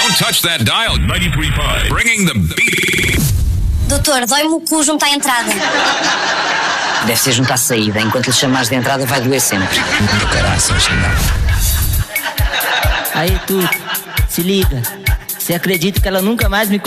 Don't touch that dial. 93.5. Bringing the beat. Doutor, dói-me o cu junto à entrada. Deve ser junto à saída. Enquanto lhe chamares de entrada vai doer sempre. Do caraças. Aí tu, se liga. Você acredita que ela nunca mais me